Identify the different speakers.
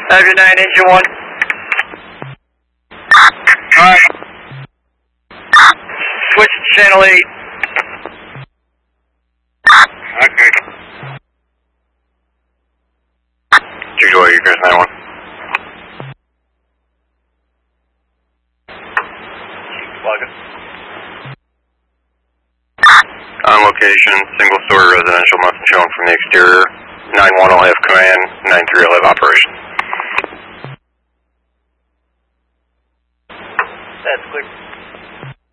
Speaker 1: Avenue 9, engine 1. Alright. Switch to channel 8. Okay. 2 Joy, you guys 91. On location, single story residential must be shown from the exterior. 9-1 will have command, 9-3 will have operation.
Speaker 2: That's clear.